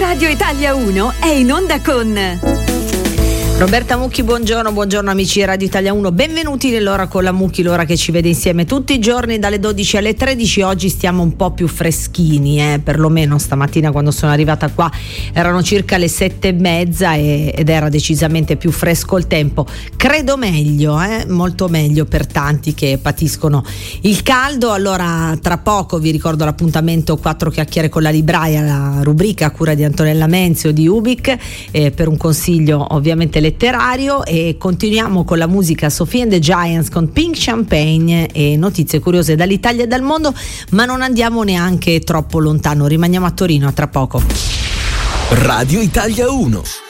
Radio Italia 1 è in onda con Roberta Mucchi, buongiorno amici di Radio Italia 1, benvenuti nell'ora con la Mucchi, l'ora che ci vede insieme tutti i giorni dalle 12 alle 13. Oggi stiamo un po' più freschini, perlomeno stamattina quando sono arrivata qua erano circa le 7:30 ed era decisamente più fresco il tempo. Credo meglio, molto meglio per tanti che patiscono il caldo. Allora tra poco vi ricordo l'appuntamento 4 chiacchiere con la libraia, la rubrica a cura di Antonella Menzio di Ubik, per un consiglio ovviamente letterario, e continuiamo con la musica. Sophie and the Giants con Pink Champagne e notizie curiose dall'Italia e dal mondo, ma non andiamo neanche troppo lontano, rimaniamo a Torino. A tra poco. Radio Italia 1.